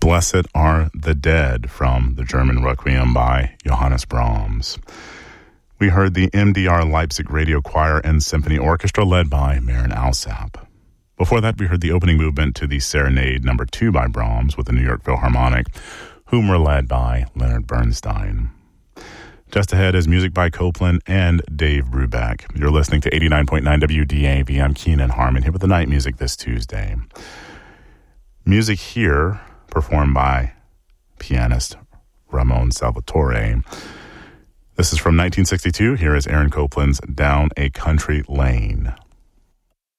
Blessed Are the Dead from the German Requiem by Johannes Brahms. We heard the MDR Leipzig Radio Choir and Symphony Orchestra led by Marin Alsap. Before that, we heard the opening movement to the Serenade No. 2 by Brahms with the New York Philharmonic, whom were led by Leonard Bernstein. Just ahead is music by Copland and Dave Brubeck. You're listening to 89.9 WDAV. I'm Keenan Harmon here with the night music this Tuesday. Music here performed by pianist Ramon Salvatore. This is from 1962. Here is Aaron Copland's Down a Country Lane.